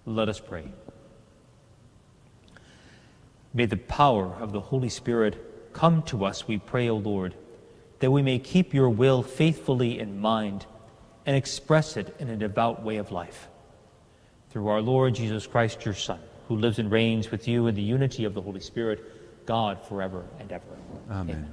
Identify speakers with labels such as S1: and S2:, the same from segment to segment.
S1: Let us pray. May the power of the Holy Spirit come to us, we pray, O Lord, that we may keep your will faithfully in mind and express it in a devout way of life. Through our Lord Jesus Christ, your Son, who lives and reigns with you in the unity of the Holy Spirit, God, forever and ever.
S2: Amen.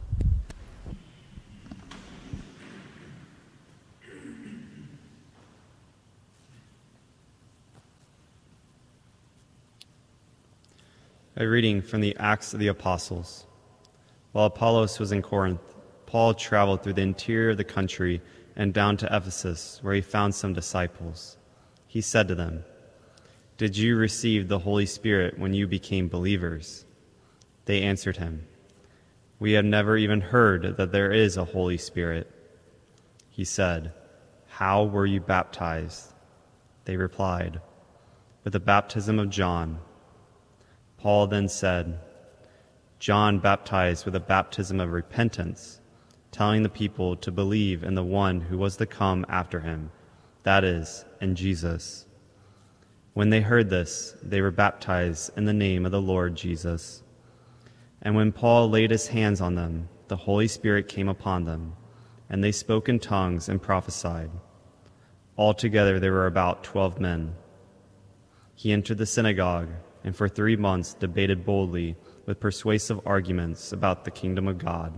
S2: A reading from the Acts of the Apostles. While Apollos was in Corinth, Paul traveled through the interior of the country and down to Ephesus, where he found some disciples. He said to them, "Did you receive the Holy Spirit when you became believers?" They answered him, "We have never even heard that there is a Holy Spirit." He said, "How were you baptized?" They replied, "With the baptism of John." Paul then said, "John baptized with a baptism of repentance, telling the people to believe in the one who was to come after him, that is, in Jesus." When they heard this, they were baptized in the name of the Lord Jesus. And when Paul laid his hands on them, the Holy Spirit came upon them, and they spoke in tongues and prophesied. Altogether there were about 12 men. He entered the synagogue, and for 3 months debated boldly with persuasive arguments about the kingdom of God.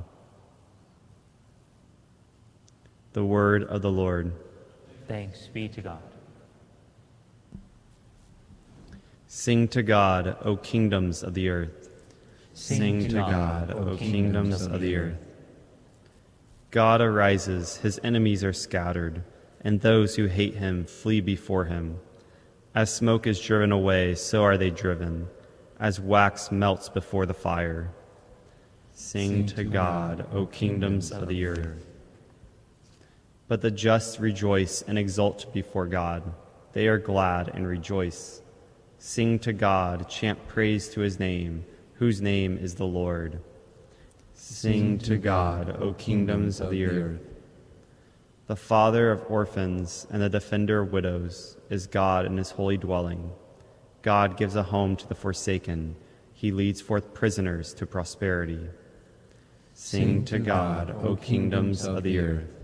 S2: The word of the Lord.
S1: Thanks be to God.
S2: Sing to God, O kingdoms of the earth. Sing to God, O kingdoms of the earth. God arises, his enemies are scattered, and those who hate him flee before him. As smoke is driven away, so are they driven, as wax melts before the fire. Sing to God, O kingdoms of the earth. But the just rejoice and exult before God. They are glad and rejoice. Sing to God, chant praise to his name, whose name is the Lord. Sing to God, O kingdoms of the earth. The father of orphans and the defender of widows is God in his holy dwelling. God gives a home to the forsaken. He leads forth prisoners to prosperity. Sing to God, O kingdoms of the earth.